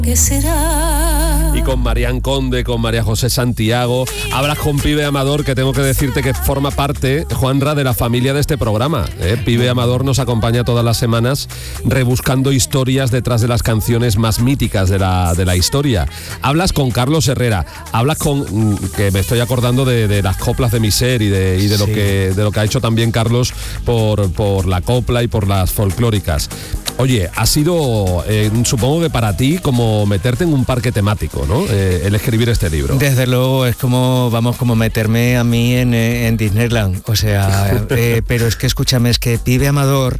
¿Qué será? Y con Marián Conde, con María José Santiago. Hablas con Pibe Amador, que tengo que decirte que forma parte, Juanra, de la familia de este programa. Pibe Amador nos acompaña todas las semanas rebuscando historias detrás de las canciones más míticas de la historia. Hablas con Carlos Herrera, hablas con, que me estoy acordando de las coplas de Miser y de lo que ha hecho también Carlos por la copla y por las folclóricas. Oye, ha sido, supongo que para ti, como meterte en un parque temático, ¿no? El escribir este libro. Desde luego es como meterme a mí en Disneyland, o sea, pero es que escúchame, es que Pibe Amador...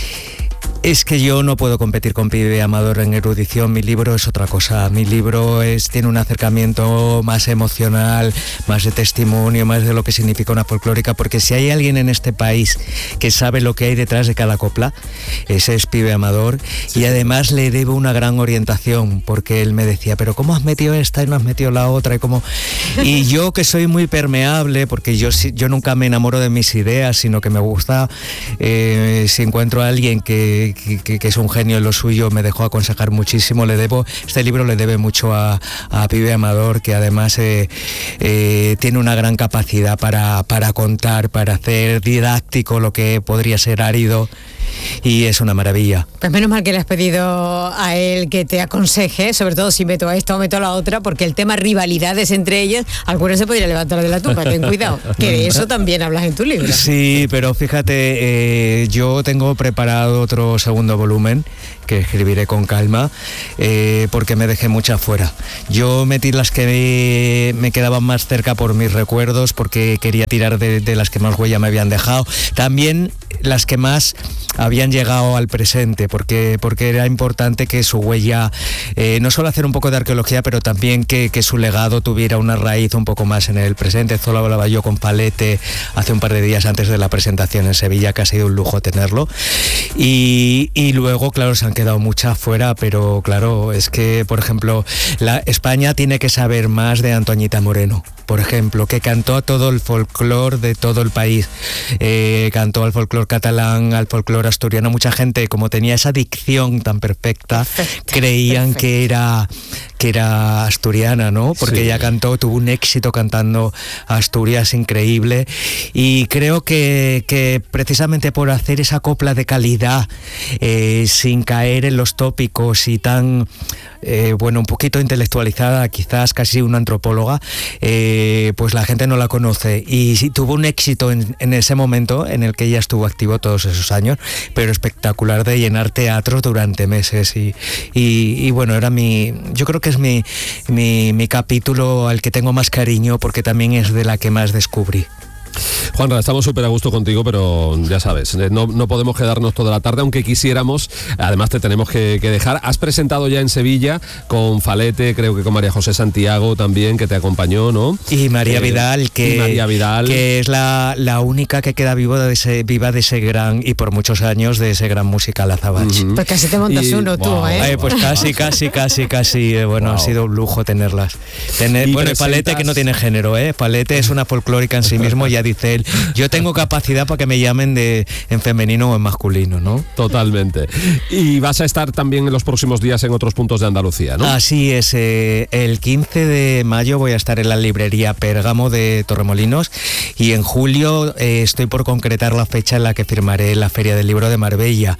Es que yo no puedo competir con Pibe Amador en erudición. Mi libro es otra cosa. Mi libro tiene un acercamiento más emocional, más de testimonio, más de lo que significa una folclórica, porque si hay alguien en este país que sabe lo que hay detrás de cada copla, ese es Pibe Amador. Y además le debo una gran orientación, porque él me decía, pero ¿cómo has metido esta y no has metido la otra? Y yo, que soy muy permeable, porque yo nunca me enamoro de mis ideas, sino que me gusta, si encuentro a alguien que es un genio en lo suyo, me dejó aconsejar muchísimo. Este libro le debe mucho a Pibe Amador, que además tiene una gran capacidad para contar, para hacer didáctico lo que podría ser árido, y es una maravilla. Pues menos mal que le has pedido a él que te aconseje, sobre todo si meto a esta o meto a la otra, porque el tema rivalidades entre ellas, algunos se podría levantar de la tumba, ten cuidado, que de eso también hablas en tu libro. Sí, pero fíjate, yo tengo preparado otro segundo volumen que escribiré con calma, porque me dejé muchas fuera. Yo metí las que me quedaban más cerca por mis recuerdos, porque quería tirar de las que más huella me habían dejado. También las que más habían llegado al presente, porque era importante que su huella, no solo hacer un poco de arqueología, pero también que su legado tuviera una raíz un poco más en el presente. Esto lo hablaba yo con Palete hace un par de días antes de la presentación en Sevilla, que ha sido un lujo tenerlo. Y luego, claro, se han quedado muchas fuera, pero claro, es que, por ejemplo, España tiene que saber más de Antoñita Moreno, por ejemplo, que cantó a todo el folclore de todo el país, cantó al folclore catalán, al folclore asturiano. Mucha gente, como tenía esa dicción tan perfecta, creían que era asturiana, ¿no? Porque ella tuvo un éxito cantando Asturias increíble, y creo que precisamente por hacer esa copla de calidad, sin caer en los tópicos y tan, un poquito intelectualizada, quizás casi una antropóloga, pues la gente no la conoce, y sí, tuvo un éxito en ese momento en el que ella estuvo activo todos esos años, pero espectacular, de llenar teatros durante meses, y bueno, yo creo que es mi capítulo al que tengo más cariño, porque también es de la que más descubrí. Juanra, estamos súper a gusto contigo, pero ya sabes, no podemos quedarnos toda la tarde, aunque quisiéramos. Además te tenemos que dejar. Has presentado ya en Sevilla con Falete, creo que con María José Santiago también, que te acompañó, ¿no? Y María Vidal, que es la única que queda viva de ese gran, y por muchos años, de ese gran musical Azabache. Pues casi te montas uno, tú, ¿eh? Pues casi. Bueno, ha sido un lujo tenerlas. Y Falete, que no tiene género, ¿eh? Falete es una folclórica en sí mismo. Ya dice él, yo tengo capacidad para que me llamen en femenino o en masculino, ¿no? Totalmente. Y vas a estar también en los próximos días en otros puntos de Andalucía, ¿no? Así es, el 15 de mayo voy a estar en la librería Pérgamo de Torremolinos, y en julio estoy por concretar la fecha en la que firmaré la Feria del Libro de Marbella,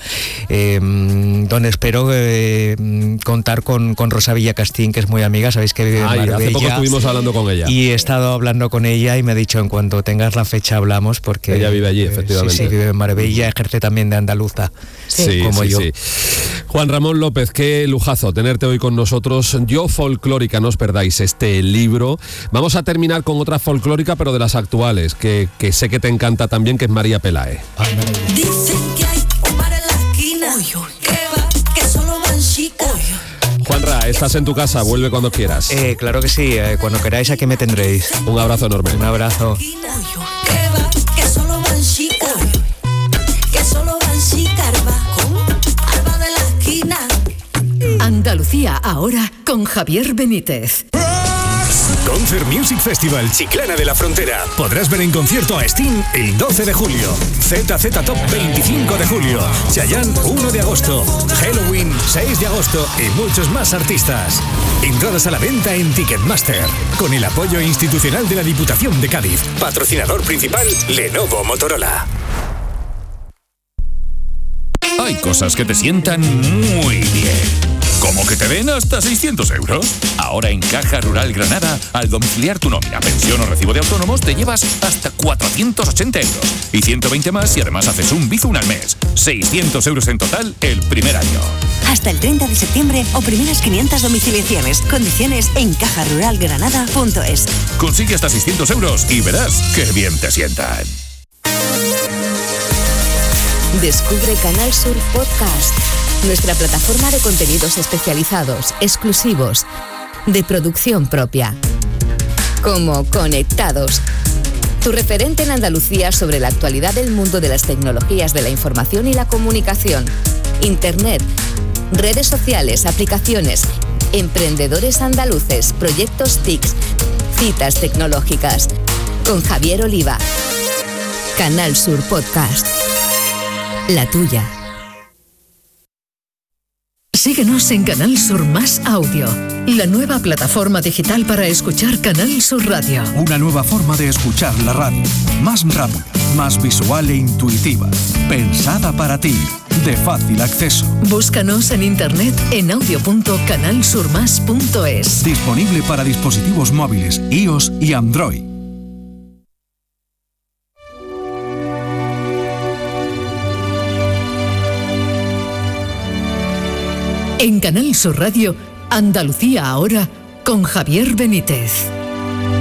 donde espero contar con Rosa Villacastín, que es muy amiga, sabéis que vive en Marbella. Hace poco estuvimos hablando con ella. Y he estado hablando con ella y me ha dicho, en cuanto tengas la fecha hablamos, porque ella vive allí, efectivamente. Sí, vive en Marbella, ejerce también de andaluza, como yo. Sí. Juan Ramón López, qué lujazo tenerte hoy con nosotros. Yo Folclórica, no os perdáis este libro. Vamos a terminar con otra folclórica, pero de las actuales, que sé que te encanta también, que es María Pelae. Dicen que hay un bar en la esquina, que solo van chicas. Juanra, estás en tu casa, vuelve cuando quieras. Claro que sí, cuando queráis aquí me tendréis. Un abrazo enorme. Un abrazo. Que solo van chicas, que solo van chicas, Alba de la esquina. Andalucía ahora con Javier Benítez. Concert Music Festival Chiclana de la Frontera. Podrás ver en concierto a Sting el 12 de julio, ZZ Top 25 de julio, Chayanne 1 de agosto, Halloween 6 de agosto y muchos más artistas. Entradas a la venta en Ticketmaster, con el apoyo institucional de la Diputación de Cádiz. Patrocinador principal, Lenovo Motorola. Hay cosas que te sientan muy bien. ¿Cómo que te den hasta 600 euros? Ahora en Caja Rural Granada, al domiciliar tu nómina, pensión o recibo de autónomos, te llevas hasta 480 euros. Y 120 más si además haces un Bizum al mes. 600 euros en total el primer año. Hasta el 30 de septiembre o primeras 500 domiciliaciones. Condiciones en cajaruralgranada.es. Consigue hasta 600 euros y verás qué bien te sientan. Descubre Canal Sur Podcast, nuestra plataforma de contenidos especializados, exclusivos, de producción propia. Como Conectados, tu referente en Andalucía sobre la actualidad del mundo de las tecnologías de la información y la comunicación, Internet, redes sociales, aplicaciones, emprendedores andaluces, proyectos TICs, citas tecnológicas. Con Javier Oliva. Canal Sur Podcast. La tuya. Síguenos en Canal Sur Más Audio, la nueva plataforma digital para escuchar Canal Sur Radio. Una nueva forma de escuchar la radio, más rápida, más visual e intuitiva, pensada para ti, de fácil acceso. Búscanos en internet en audio.canalsurmas.es. Disponible para dispositivos móviles, iOS y Android. En Canal Sur Radio, Andalucía ahora, con Javier Benítez.